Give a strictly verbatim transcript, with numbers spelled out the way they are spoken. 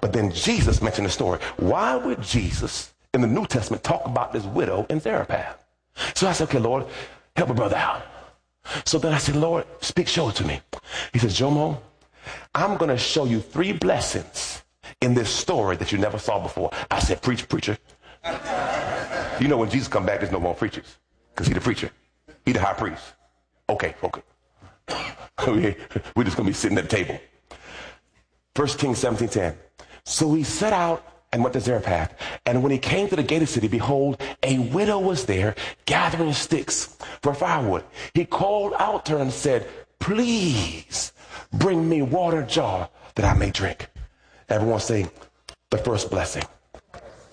But then Jesus mentioned the story. Why would Jesus in the New Testament talk about this widow in Zarephath? So I said, okay, Lord, help a brother out. So then I said, Lord, speak, show it to me. He says, Jomo, I'm going to show you three blessings in this story that you never saw before. I said, preach, preacher. You know, when Jesus come back, there's no more preachers because he the preacher. He the high priest. Okay, okay. We're just going to be sitting at the table. First Kings seventeen ten. So he set out and went to Zarephath. And when he came to the gate of the city, behold, a widow was there gathering sticks for firewood. He called out to her and said, please bring me water jar that I may drink. Everyone say, the first blessing.